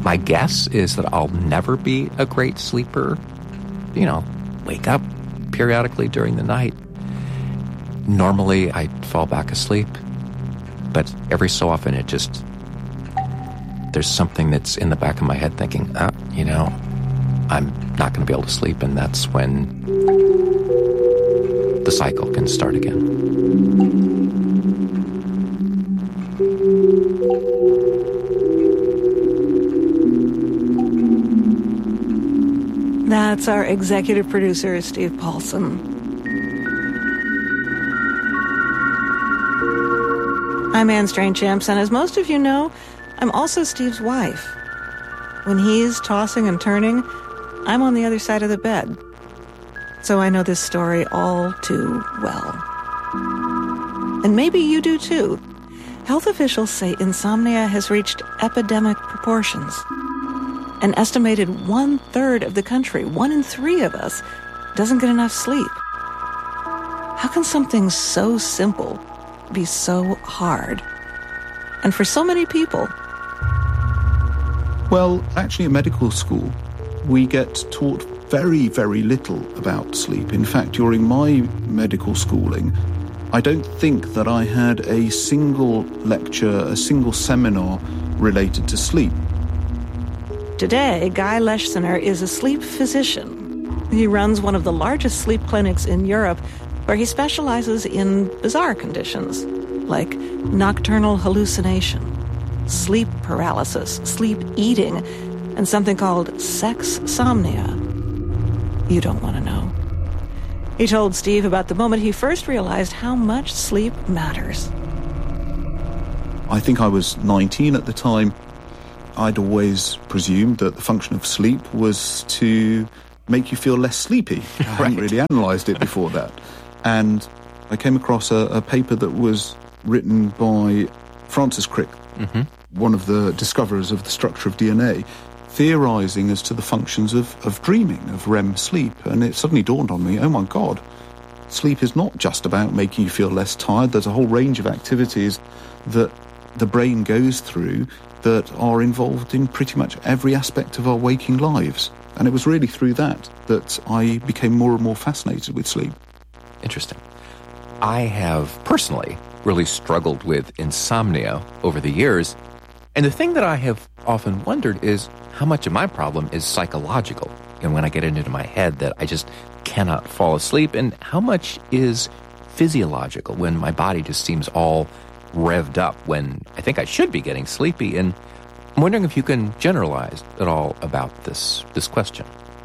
My guess is that I'll never be a great sleeper. Wake up periodically during the night. Normally, I fall back asleep, but every so often there's something that's in the back of my head thinking, I'm not going to be able to sleep, and that's when the cycle can start again. That's our executive producer, Steve Paulson. I'm Anne Strang-Champs, and as most of you know, I'm also Steve's wife. When he's tossing and turning, I'm on the other side of the bed. So I know this story all too well. And maybe you do too. Health officials say insomnia has reached epidemic proportions. An estimated 1/3 of the country, 1 in 3 of us, doesn't get enough sleep. How can something so simple be so hard? And for so many people. Well, actually at medical school, we get taught very, very little about sleep. In fact, during my medical schooling, I don't think that I had a single lecture, a single seminar related to sleep. Today, Guy Leschziner is a sleep physician. He runs one of the largest sleep clinics in Europe, where he specializes in bizarre conditions like nocturnal hallucination, sleep paralysis, sleep eating, and something called sexsomnia. You don't want to know. He told Steve about the moment he first realized how much sleep matters. I think I was 19 at the time. I'd always presumed that the function of sleep was to make you feel less sleepy. I hadn't really analysed it before that. And I came across a paper that was written by Francis Crick, one of the discoverers of the structure of DNA, theorising as to the functions of dreaming, of REM sleep. And it suddenly dawned on me, oh my God, sleep is not just about making you feel less tired. There's a whole range of activities that the brain goes through that are involved in pretty much every aspect of our waking lives. And it was really through that I became more and more fascinated with sleep. Interesting. I have personally really struggled with insomnia over the years. And the thing that I have often wondered is how much of my problem is psychological. And when I get into my head that I just cannot fall asleep, and how much is physiological when my body just seems all revved up when I think I should be getting sleepy. And I'm wondering if you can generalize at all about this question.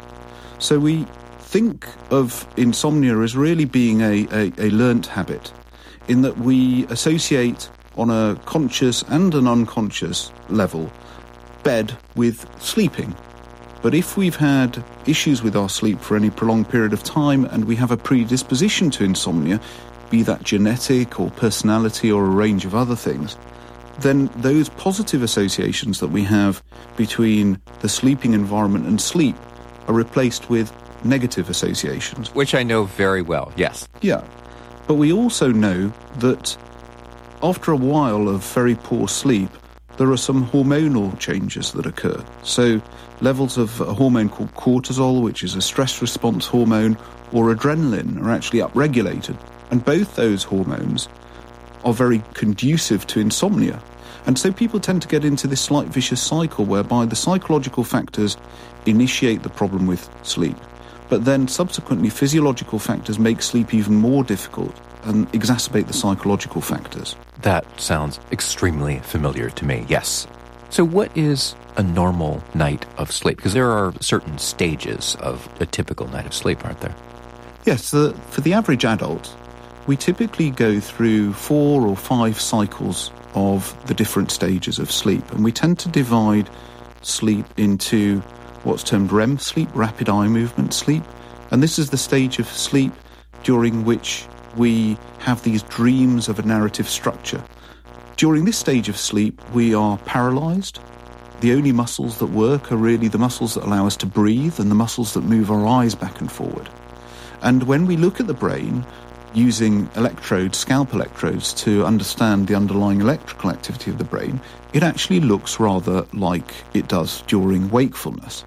So we think of insomnia as really being a learnt habit, in that we associate on a conscious and an unconscious level bed with sleeping. But if we've had issues with our sleep for any prolonged period of time and we have a predisposition to insomnia, be that genetic or personality or a range of other things, then those positive associations that we have between the sleeping environment and sleep are replaced with negative associations. Which I know very well, yes. Yeah. But we also know that after a while of very poor sleep, there are some hormonal changes that occur. So levels of a hormone called cortisol, which is a stress response hormone, or adrenaline are actually upregulated. And both those hormones are very conducive to insomnia. And so people tend to get into this slight vicious cycle whereby the psychological factors initiate the problem with sleep. But then subsequently physiological factors make sleep even more difficult and exacerbate the psychological factors. That sounds extremely familiar to me, yes. So what is a normal night of sleep? Because there are certain stages of a typical night of sleep, aren't there? Yes, for the average adult, we typically go through 4 or 5 cycles of the different stages of sleep. And we tend to divide sleep into what's termed REM sleep, rapid eye movement sleep. And this is the stage of sleep during which we have these dreams of a narrative structure. During this stage of sleep, we are paralyzed. The only muscles that work are really the muscles that allow us to breathe and the muscles that move our eyes back and forward. And when we look at the brain, using scalp electrodes, to understand the underlying electrical activity of the brain, it actually looks rather like it does during wakefulness.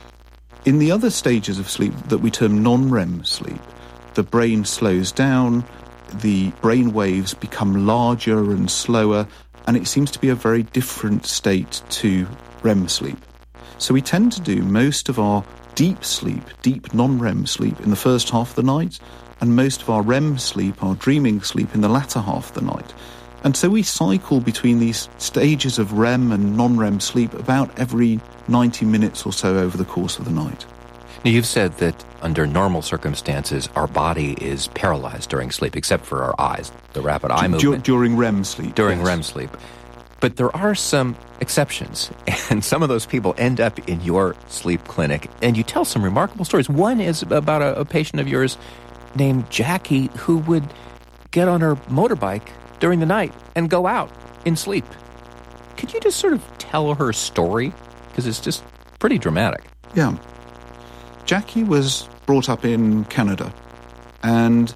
In the other stages of sleep that we term non-REM sleep, the brain slows down, the brain waves become larger and slower, and it seems to be a very different state to REM sleep. So we tend to do most of our deep sleep, deep non-REM sleep, in the first half of the night, and most of our REM sleep, our dreaming sleep, in the latter half of the night. And so we cycle between these stages of REM and non-REM sleep about every 90 minutes or so over the course of the night. Now, you've said that under normal circumstances, our body is paralyzed during sleep, except for our eyes, the rapid eye movement. During REM sleep. During yes. REM sleep. But there are some exceptions, and some of those people end up in your sleep clinic, and you tell some remarkable stories. One is about a patient of yours named Jackie who would get on her motorbike during the night and go out in sleep. Could you just sort of tell her story? Because it's just pretty dramatic. Yeah. Jackie was brought up in Canada, and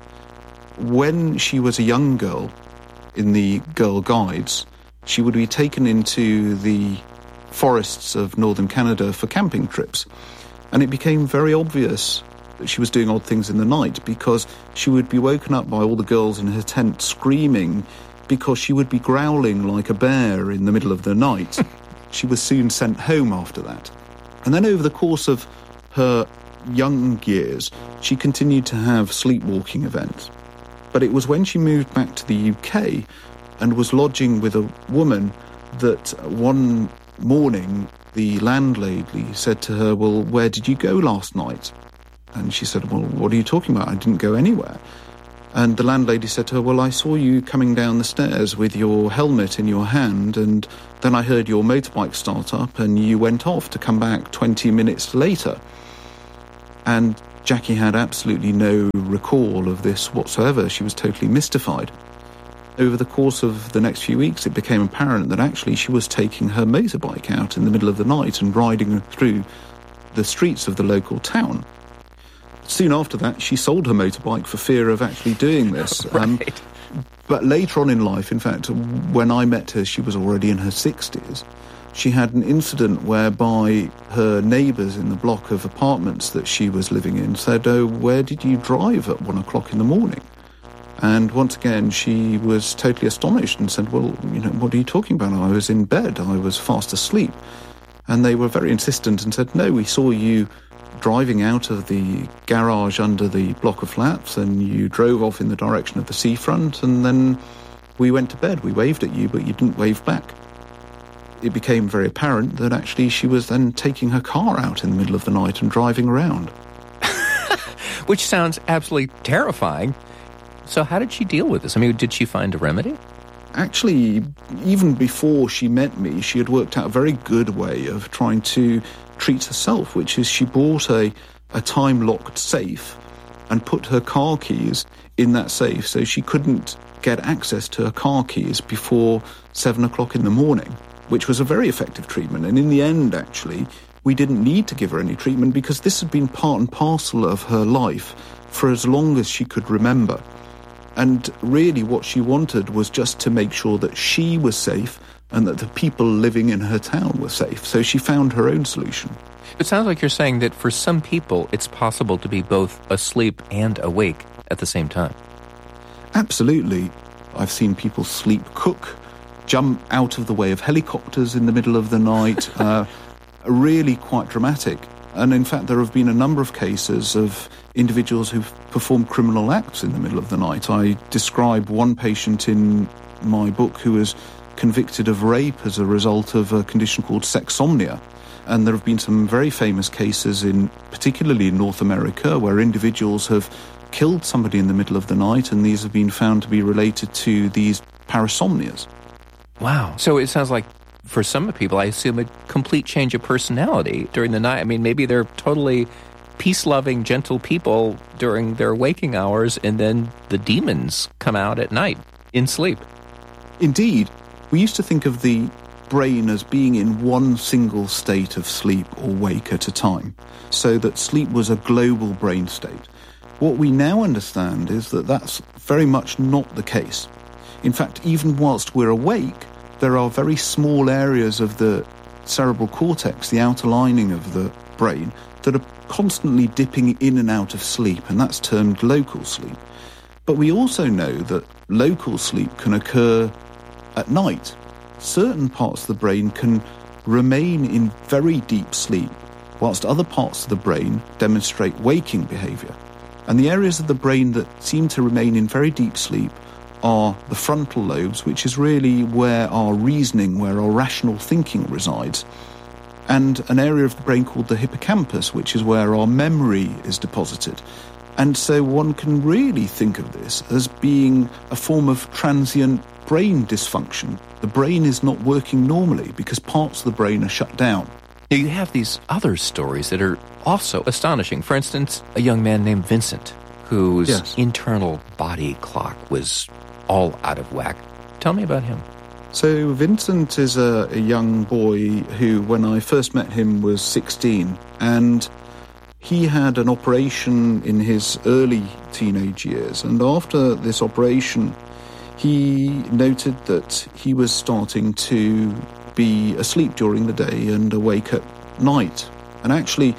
when she was a young girl in the Girl Guides, she would be taken into the forests of northern Canada for camping trips. And it became very obvious that she was doing odd things in the night, because she would be woken up by all the girls in her tent screaming because she would be growling like a bear in the middle of the night. She was soon sent home after that. And then over the course of her young years, she continued to have sleepwalking events. But it was when she moved back to the UK and was lodging with a woman that one morning the landlady said to her, "Well, where did you go last night?" And she said, "Well, what are you talking about? I didn't go anywhere." And the landlady said to her, "Well, I saw you coming down the stairs with your helmet in your hand, and then I heard your motorbike start up and you went off to come back 20 minutes later." And Jackie had absolutely no recall of this whatsoever. She was totally mystified. Over the course of the next few weeks, it became apparent that actually she was taking her motorbike out in the middle of the night and riding through the streets of the local town. Soon after that, she sold her motorbike for fear of actually doing this. Right. But later on in life, in fact, when I met her, she was already in her 60s. She had an incident whereby her neighbours in the block of apartments that she was living in said, "Oh, where did you drive at 1 o'clock in the morning?" And once again, she was totally astonished and said, "Well, what are you talking about? I was in bed. I was fast asleep." And they were very insistent and said, "No, we saw you driving out of the garage under the block of flats, and you drove off in the direction of the seafront, and then we went to bed. We waved at you, but you didn't wave back." It became very apparent that actually she was then taking her car out in the middle of the night and driving around. Which sounds absolutely terrifying. So how did she deal with this? I mean, did she find a remedy? Actually, even before she met me, she had worked out a very good way of trying to treat herself, which is she bought a time-locked safe and put her car keys in that safe so she couldn't get access to her car keys before 7 o'clock in the morning, which was a very effective treatment. And in the end, actually, we didn't need to give her any treatment because this had been part and parcel of her life for as long as she could remember. And really what she wanted was just to make sure that she was safe and that the people living in her town were safe. So she found her own solution. It sounds like you're saying that for some people, it's possible to be both asleep and awake at the same time. Absolutely. I've seen people sleep cook, jump out of the way of helicopters in the middle of the night, really quite dramatic. And in fact, there have been a number of cases of individuals who've performed criminal acts in the middle of the night. I describe one patient in my book who was convicted of rape as a result of a condition called sexsomnia. And there have been some very famous cases, particularly in North America, where individuals have killed somebody in the middle of the night, and these have been found to be related to these parasomnias. Wow. So it sounds like for some people, I assume a complete change of personality during the night. I mean, maybe they're totally peace-loving, gentle people during their waking hours, and then the demons come out at night in sleep. Indeed. We used to think of the brain as being in one single state of sleep or wake at a time, so that sleep was a global brain state. What we now understand is that that's very much not the case. In fact, even whilst we're awake, there are very small areas of the cerebral cortex, the outer lining of the brain, that are constantly dipping in and out of sleep, and that's termed local sleep. But we also know that local sleep can occur at night. Certain parts of the brain can remain in very deep sleep, whilst other parts of the brain demonstrate waking behaviour. And the areas of the brain that seem to remain in very deep sleep are the frontal lobes, which is really where our reasoning, where our rational thinking resides, and an area of the brain called the hippocampus, which is where our memory is deposited. And so one can really think of this as being a form of transient brain dysfunction. The brain is not working normally because parts of the brain are shut down. Now, you have these other stories that are also astonishing. For instance, a young man named Vincent, whose internal body clock was all out of whack. Tell me about him. So Vincent is a young boy who, when I first met him, was 16, and he had an operation in his early teenage years, and after this operation, he noted that he was starting to be asleep during the day and awake at night. And actually,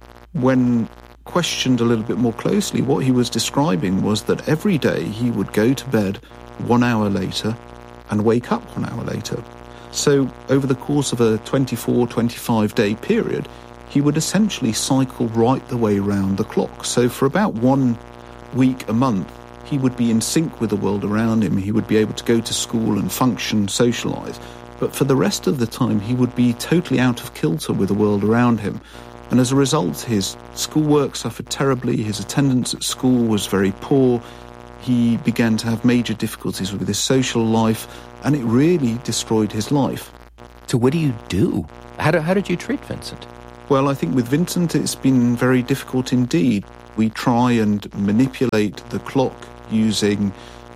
when questioned a little bit more closely, what he was describing was that every day he would go to bed 1 hour later and wake up 1 hour later. So over the course of a 24, 25-day period, he would essentially cycle right the way round the clock. So for about 1 week a month, he would be in sync with the world around him. He would be able to go to school and function, socialise. But for the rest of the time, he would be totally out of kilter with the world around him. And as a result, his schoolwork suffered terribly. His attendance at school was very poor. He began to have major difficulties with his social life, and it really destroyed his life. So what do? How did you treat Vincent? Well, I think with Vincent, it's been very difficult indeed. We try and manipulate the clock using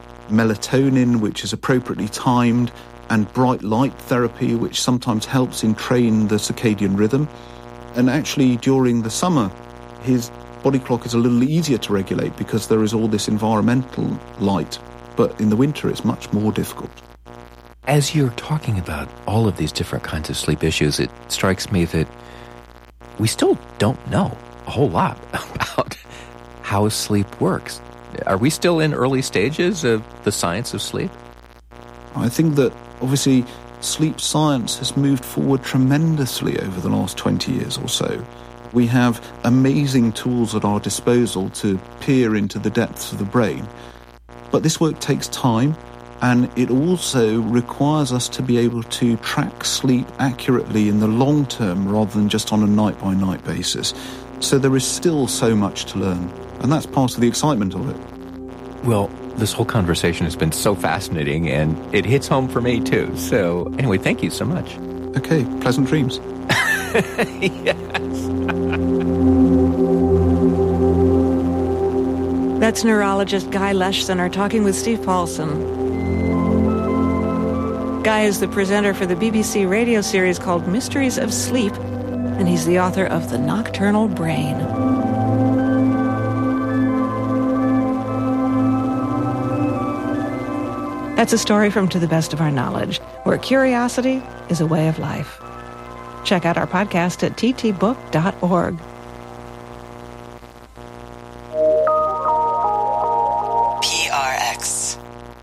melatonin, which is appropriately timed, and bright light therapy, which sometimes helps in training the circadian rhythm. And actually, during the summer, his body clock is a little easier to regulate because there is all this environmental light. But in the winter, it's much more difficult. As you're talking about all of these different kinds of sleep issues, it strikes me that we still don't know a whole lot about how sleep works. Are we still in early stages of the science of sleep? I think that, obviously, sleep science has moved forward tremendously over the last 20 years or so. We have amazing tools at our disposal to peer into the depths of the brain. But this work takes time, and it also requires us to be able to track sleep accurately in the long term rather than just on a night-by-night basis. So there is still so much to learn, and that's part of the excitement of it. Well, this whole conversation has been so fascinating, and it hits home for me too. So anyway, thank you so much. Okay, pleasant dreams. Yes. That's neurologist Guy Leschziner talking with Steve Paulson. Guy is the presenter for the BBC radio series called Mysteries of Sleep, and he's the author of The Nocturnal Brain. That's a story from To the Best of Our Knowledge, where curiosity is a way of life. Check out our podcast at ttbook.org. PRX.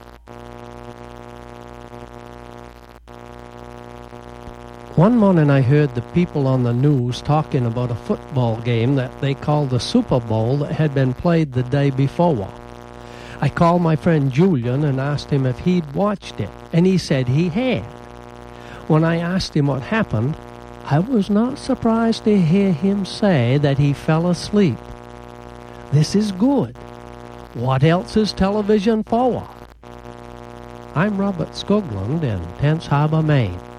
One morning I heard the people on the news talking about a football game that they called the Super Bowl that had been played the day before. I called my friend Julian and asked him if he'd watched it, and he said he had. When I asked him what happened, I was not surprised to hear him say that he fell asleep. This is good. What else is television for? I'm Robert Skoglund in Tense Harbor, Maine.